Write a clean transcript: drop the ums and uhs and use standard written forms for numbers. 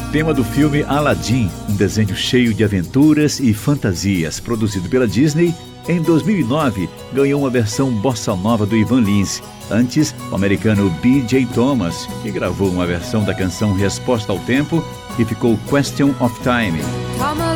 Tema do filme Aladdin, um desenho cheio de aventuras e fantasias, produzido pela Disney. Em 2009, ganhou uma versão bossa nova do Ivan Lins. Antes, o americano B.J. Thomas, que gravou uma versão da canção Resposta ao Tempo, que ficou Question of Time.